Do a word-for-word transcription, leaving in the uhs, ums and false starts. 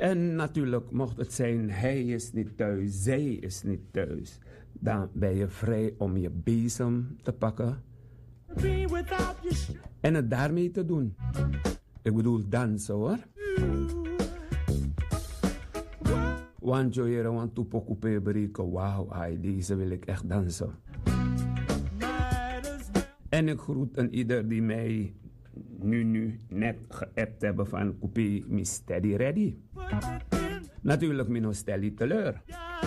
En natuurlijk mocht het zijn, hij is niet thuis, zij is niet thuis. Dan ben je vrij om je bezem te pakken. En het daarmee te doen. Ik bedoel dansen hoor. Want je hier want to pokupe bereken. Wauw, ai, deze wil ik echt dansen. En ik groet een ieder die mij nu, nu net geappt hebben van Coupé, mi steady ready. Natuurlijk, mi no steady teleur.